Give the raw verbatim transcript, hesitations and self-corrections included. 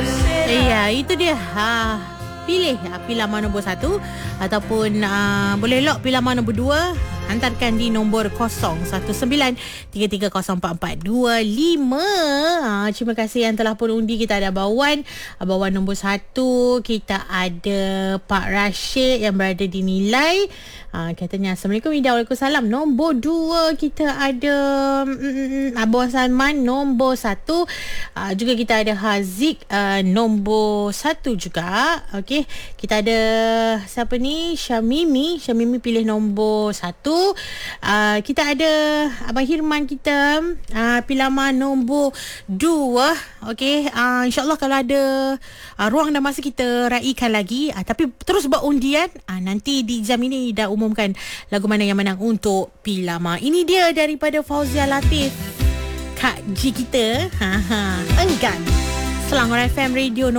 Ya, itu dia. Ha, pilih ha, pilihan nombor satu ataupun uh, boleh lock pilihan nombor dua. Hantarkan di nombor kosong satu sembilan tiga tiga kosong empat empat dua lima. Ha, terima kasih yang telah pun undi. Kita ada Abang Wan, Abang Wan nombor satu. Kita ada Pak Rashid yang berada di Nilai. Ha, katanya Assalamualaikum Ida. Waalaikumsalam. Nombor dua kita ada mm, Abang Salman nombor satu. Ha, juga kita ada Haziq uh, nombor satu juga. Okey, kita ada siapa ni? Syamimi. Syamimi pilih nombor satu. Uh, kita ada Abang Hirman kita uh, pilama nombor dua. Okey, uh, InsyaAllah kalau ada uh, ruang dan masa kita raikan lagi. Uh, tapi terus buat undian. Uh, nanti di jam ini dah umumkan lagu mana yang menang untuk pilama. Ini dia daripada Fauzia Latif, Kak G kita. Ha ha. Enggan Selangor F M Radio